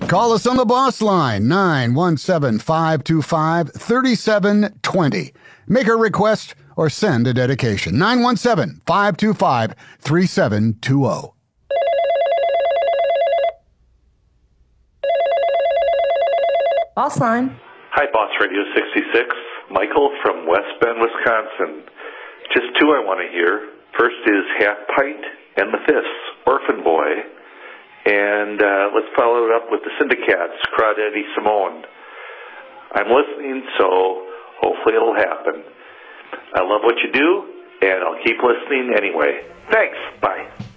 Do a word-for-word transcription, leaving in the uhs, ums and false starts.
Call us on the boss line, nine one seven, five two five, three seven two zero. Make a request or send a dedication, nine one seven, five two five, three seven two zero. Boss line. Hi, Boss Radio sixty-six. Michael from West Bend, Wisconsin. Just two I want to hear. First is Half Pint and the Fifths, Orphan Boy. And uh, let's follow it up with the Syndicats, Crawdaddy Simone. I'm listening, so hopefully it'll happen. I love what you do, and I'll keep listening anyway. Thanks. Bye.